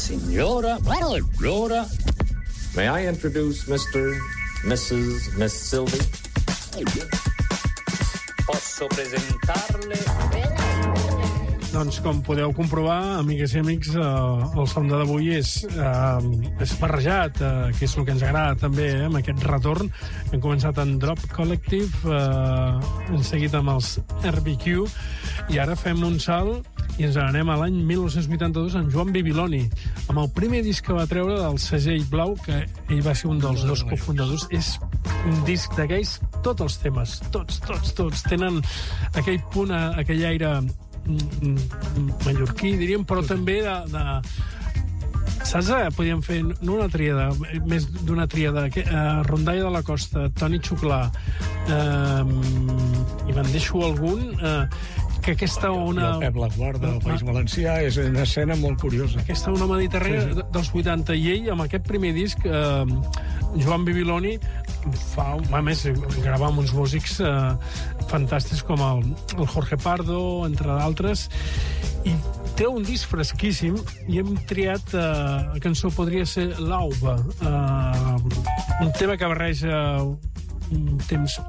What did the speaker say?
Signora. May I introduce Mr., Mrs., Miss Sylvie? Posso presentarle... Doncs, com podeu comprovar, amigues i amics, el sonda d'avui és barrejat, que és el que ens agrada també, amb aquest retorn. Hem començat en Drop Collective, hem seguit amb els RBQ, i ara fem un salt i ens n'anem a l'any 1982 en Joan Bibiloni, amb el primer disc que va treure del segell Blau, que ell va ser un dels dos cofundadors. És un disc d'aquells, tots els temes, tots tenen aquell punt, aquell aire mallorquí, diríem, però també de saps? Podríem fer no una tríada, més d'una tríada, Rondalla de la Costa, Toni Xuclà, i me'n deixo algun, que aquesta ona... El Pep Laguarda, del País Valencià, és una escena molt curiosa. Aquesta ona mediterrània dels 80, i ell, amb aquest primer disc, Joan Bibiloni, a més, gravar amb uns músics fantàstics com el Jorge Pardo, entre d'altres, i té un disc fresquíssim, i hem triat la cançó podria ser L'Auba, un tema que barreja un temps